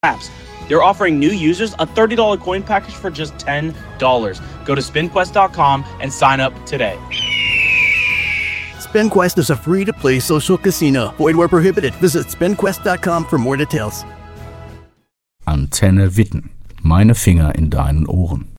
apps. They're offering new users a $30 coin package for just $10. Go to spinquest.com and sign up today. SpinQuest is a free-to-play social casino. Void where prohibited. Visit spinquest.com for more details. Antenne Witten. Meine Finger in deinen Ohren.